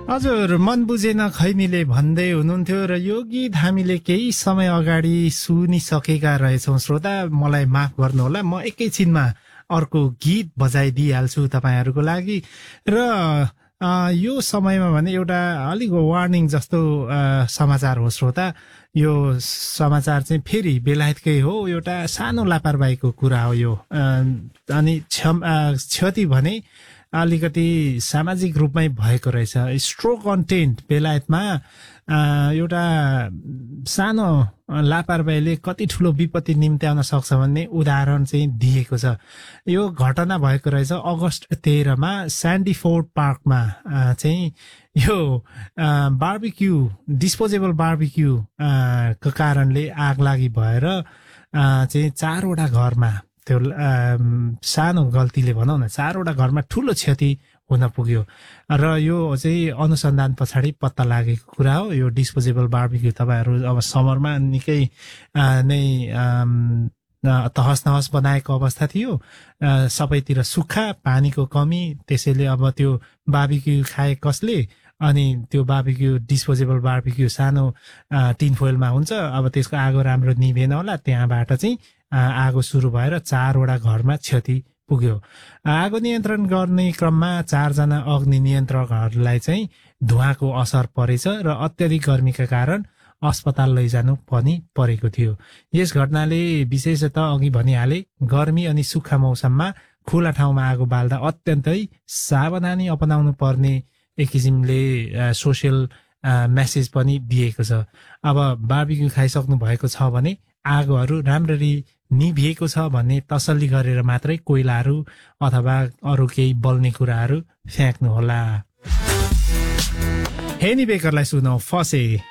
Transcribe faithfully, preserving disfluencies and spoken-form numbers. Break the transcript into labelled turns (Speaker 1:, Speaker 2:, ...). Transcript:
Speaker 1: हजुर, मन बुझेन खैमीले भन्दै हुनुहुन्थ्यो र यो गीत हामीले केही समय अगाडि सुनिसकेका रहेछौँ। श्रोता, मलाई माफ गर्नुहोला, म एकैछिनमा अर्को गीत बजाइदिइहाल्छु तपाईँहरूको लागि। र आ, यो समयमा भने एउटा अलिक वार्निङ जस्तो आ, समाचार हो श्रोता। यो समाचार चाहिँ फेरि बेलायतकै हो। एउटा सानो लापरवाहीको कुरा हो यो। आ, अनि क्षति भने अलिकति सामाजिक रूपमै भएको रहेछ। स्ट्रोक कन्टेन्ट बेलायतमा एउटा सानो लापरवाहीले कति ठुलो विपत्ति निम्त्याउन सक्छ भन्ने उदाहरण चाहिँ दिएको छ। यो घटना भएको रहेछ अगस्त तेह्रमा स्यान्डीफोर्ड पार्कमा चाहिँ यो बार्बिक्यू डिस्पोजेबल बार्बिक्यू को कारणले आग लागि भएर चाहिँ चारवटा घरमा, त्यो सानो गल्तीले भनौँ न, चारवटा घरमा ठुलो क्षति हुन पुग्यो। र यो चाहिँ अनुसन्धान पछाडि पत्ता लागेको कुरा हो। यो डिस्पोजेबल बार्बिक्यू तपाईँहरू अब समरमा निकै नै तहस नहस बनाएको अवस्था थियो। सबैतिर सुक्खा, पानीको कमी, त्यसैले अब त्यो बार्बिक्यू खाए कसले, अनि त्यो बार्बिक्यू डिस्पोजेबल बार्बिक्यू सानो टिन फोइलमा हुन्छ। अब त्यसको आगो राम्रो निभेन होला, त्यहाँबाट चाहिँ आगो सुरु भएर चारवटा घरमा क्षति पुग्यो। आगो नियन्त्रण गर्ने क्रममा चारजना अग्नि नियन्त्रकहरूलाई चाहिँ धुवाँको असर परेछ र अत्याधिक गर्मीका कारण अस्पताल लैजानु पनि परेको थियो। यस घटनाले विशेषतः अघि भनिहाले गर्मी अनि सुक्खा मौसममा खुला ठाउँमा आगो बाल्दा अत्यन्तै सावधानी अपनाउनु पर्ने एक किसिमले सोसियल मेसेज पनि दिएको छ। अब बार्बिक्यू खाइसक्नु भएको छ भने आगोहरू राम्ररी निभिएको छ भन्ने तसल्ली गरेर मात्रै कोइलाहरू अथवा अरू केही बल्ने कुराहरू फ्याँक्नुहोला। हेनी बेकरलाई सुनौ फसे।